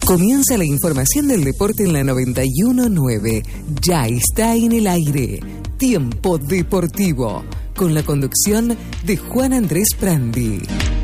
Comienza la información del deporte en la 91.9. Ya está en el aire. Tiempo Deportivo. Con la conducción de Juan Andrés Prandi.